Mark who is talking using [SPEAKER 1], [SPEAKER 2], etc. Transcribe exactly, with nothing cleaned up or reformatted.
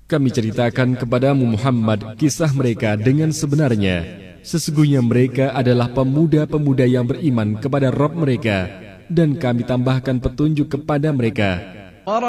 [SPEAKER 1] Kami ceritakan kepadamu Muhammad kisah mereka dengan sebenarnya. Sesungguhnya mereka adalah pemuda-pemuda yang beriman kepada Rabb mereka, dan kami tambahkan petunjuk kepada mereka.